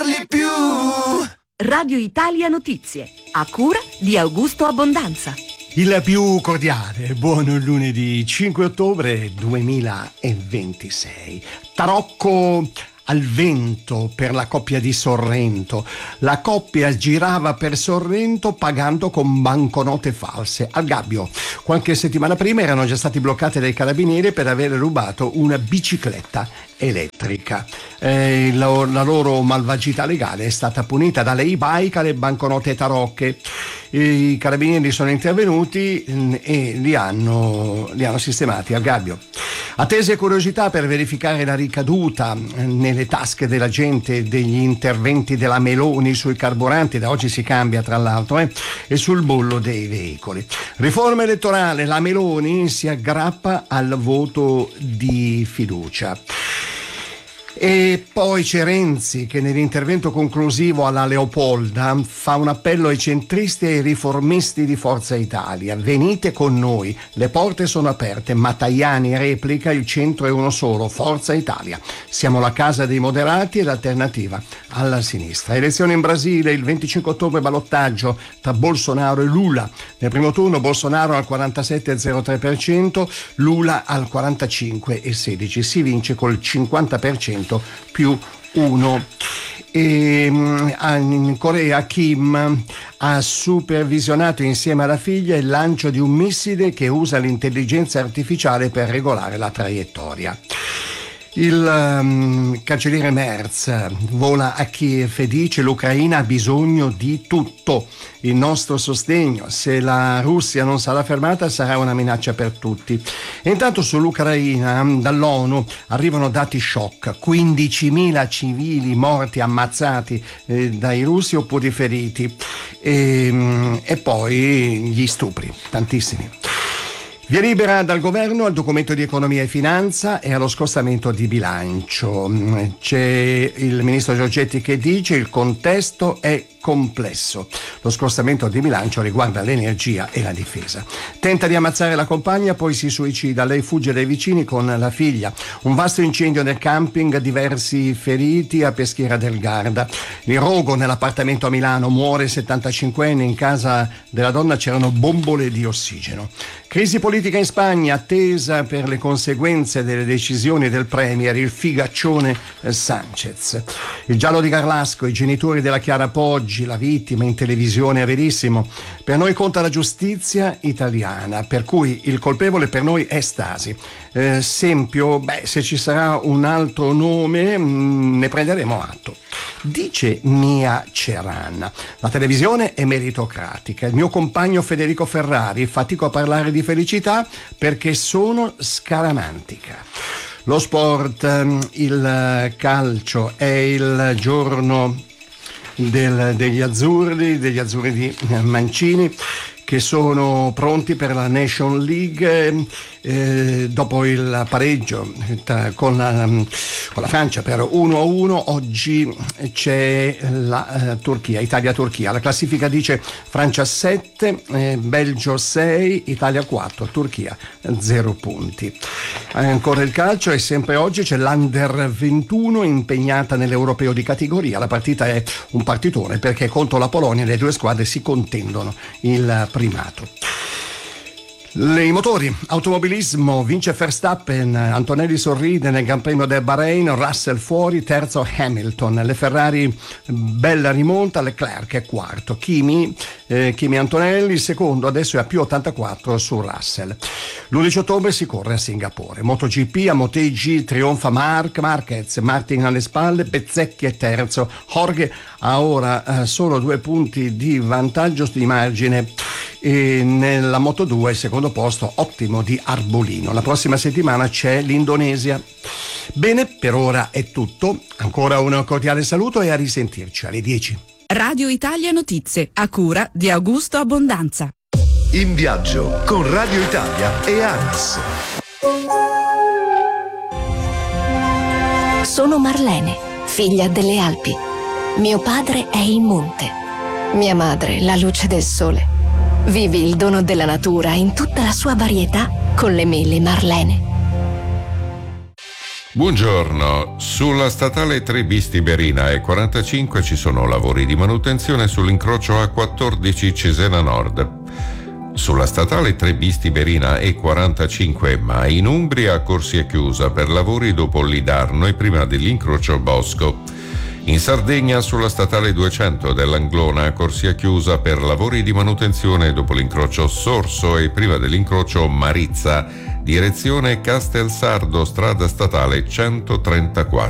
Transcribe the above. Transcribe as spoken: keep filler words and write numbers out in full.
parli più. Radio Italia Notizie, a cura di Augusto Abbondanza. Il più cordiale buon lunedì cinque ottobre duemilaventisei. Tarocco al vento per la coppia di Sorrento. La coppia girava per Sorrento pagando con banconote false. Al gabbio, qualche settimana prima erano già stati bloccati dai carabinieri per aver rubato una bicicletta elettrica. Eh, la, la loro malvagità legale è stata punita dalle e-bike alle banconote tarocche. I carabinieri sono intervenuti e li hanno, li hanno sistemati al gabbio. Attese e curiosità per verificare la ricaduta nelle tasche della gente degli interventi della Meloni sui carburanti, da oggi si cambia tra l'altro, eh, e sul bollo dei veicoli. Riforma elettorale, la Meloni si aggrappa al voto di fiducia. E poi c'è Renzi che nell'intervento conclusivo alla Leopolda fa un appello ai centristi e ai riformisti di Forza Italia: venite con noi, le porte sono aperte. Ma Tajani replica: il centro è uno solo, Forza Italia, siamo la casa dei moderati e l'alternativa alla sinistra. Elezioni in Brasile, il venticinque ottobre ballottaggio tra Bolsonaro e Lula. Nel primo turno Bolsonaro al quarantasette virgola zero tre per cento, Lula al quarantacinque virgola sedici per cento. Si vince col cinquanta per cento più uno. E in Corea Kim ha supervisionato insieme alla figlia il lancio di un missile che usa l'intelligenza artificiale per regolare la traiettoria. Il um, cancelliere Merz vola a Kiev e dice: l'Ucraina ha bisogno di tutto il nostro sostegno, se la Russia non sarà fermata sarà una minaccia per tutti. E intanto sull'Ucraina dall'ONU arrivano dati shock: quindicimila civili morti, ammazzati eh, dai russi oppure feriti, e, e poi gli stupri, tantissimi. Via libera dal governo al documento di economia e finanza e allo scostamento di bilancio. C'è il ministro Giorgetti che dice: il contesto è complesso. Lo scostamento di bilancio riguarda l'energia e la difesa. Tenta di ammazzare la compagna, poi si suicida. Lei fugge dai vicini con la figlia. Un vasto incendio nel camping, diversi feriti a Peschiera del Garda. Il rogo nell'appartamento a Milano, muore settantacinquenne, in casa della donna c'erano bombole di ossigeno. Crisi politica in Spagna, attesa per le conseguenze delle decisioni del premier, il figaccione Sanchez. Il giallo di Garlasco, i genitori della Chiara Poggi, la vittima in televisione, è verissimo. Per noi conta la giustizia italiana, per cui il colpevole per noi è Stasi. Eh, Sempio, beh, se ci sarà un altro nome mh, ne prenderemo atto. Dice Mia Ceran: la televisione è meritocratica, il mio compagno Federico Ferrari, fatico a parlare di felicità perché sono scaramantica. Lo sport, il calcio, è il giorno del, degli azzurri, degli azzurri di Mancini, che sono pronti per la Nation League eh, dopo il pareggio tra, con, la, con la Francia per uno a uno. Oggi c'è la eh, Turchia, Italia-Turchia. La classifica dice Francia sette, eh, Belgio sei, Italia quattro, Turchia zero punti. Ancora il calcio, e sempre oggi c'è l'Under ventuno impegnata nell'Europeo di categoria. La partita è un partitone perché contro la Polonia le due squadre si contendono il primato. I motori, automobilismo, vince Verstappen, Antonelli sorride nel Gran Premio del Bahrain, Russell fuori, terzo Hamilton. Le Ferrari, bella rimonta, Leclerc è quarto, Kimi, eh, Kimi Antonelli secondo, adesso è a più ottantaquattro su Russell. l'undici ottobre si corre a Singapore. MotoGP, a Motegi trionfa Marc Marquez, Martin alle spalle, Bezzecchi è terzo, Jorge ha ora eh, solo due punti di vantaggio di margine. E nella Moto due secondo posto ottimo di Arbolino. La prossima settimana c'è l'Indonesia. Bene, per ora è tutto. Ancora un cordiale saluto e a risentirci alle dieci. Radio Italia Notizie, a cura di Augusto Abbondanza. In viaggio con Radio Italia e ANAS. Sono Marlene, figlia delle Alpi. Mio padre è il monte. Mia madre, la luce del sole. Vivi il dono della natura in tutta la sua varietà con le mele Marlene. Buongiorno, sulla statale tre bis Tiberina e quarantacinque ci sono lavori di manutenzione sull'incrocio A quattordici Cesena Nord. Sulla statale tre bis Tiberina e quarantacinque ma in Umbria corsia chiusa per lavori dopo Lidarno e prima dell'incrocio Bosco. In Sardegna sulla statale duecento dell'Anglona corsia chiusa per lavori di manutenzione dopo l'incrocio Sorso e prima dell'incrocio Marizza, direzione Castelsardo, strada statale centotrentaquattro.